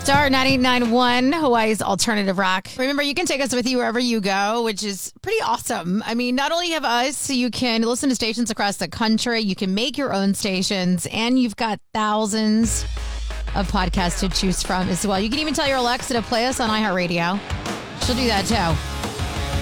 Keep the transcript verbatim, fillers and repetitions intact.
Star ninety-nine point one, Hawaii's alternative rock. Remember, you can take us with you wherever you go, which is pretty awesome. I mean, not only have us, you can listen to stations across the country, you can make your own stations, and you've got thousands of podcasts to choose from as well. You can even tell your Alexa to play us on iHeartRadio. She'll do that too.